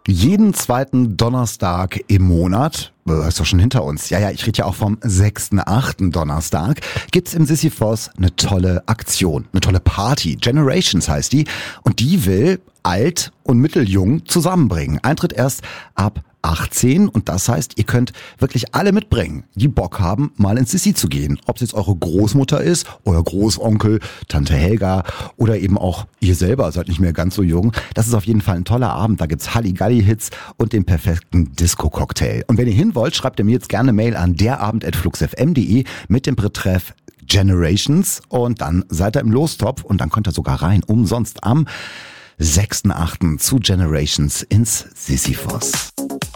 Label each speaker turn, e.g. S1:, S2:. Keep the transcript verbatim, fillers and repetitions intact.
S1: Jeden zweiten Donnerstag im Monat, das ist doch schon hinter uns, ja, ja, ich rede ja auch vom sechsten achten Donnerstag, gibt's im Sisyphos eine tolle Aktion, eine tolle Party. Generations heißt die. Und die will alt und mitteljung zusammenbringen. Eintritt erst ab achtzehn und das heißt, ihr könnt wirklich alle mitbringen, die Bock haben, mal ins Sissi zu gehen. Ob es jetzt eure Großmutter ist, euer Großonkel, Tante Helga oder eben auch ihr selber, seid nicht mehr ganz so jung. Das ist auf jeden Fall ein toller Abend. Da gibt's Halligalli-Hits und den perfekten Disco-Cocktail. Und wenn ihr hin wollt, schreibt ihr mir jetzt gerne eine Mail an derabend at fluxfm punkt de mit dem Betreff Generations und dann seid ihr im Lostopf und dann könnt ihr sogar rein, umsonst am sechsten achten zu Generations ins Sisyphos.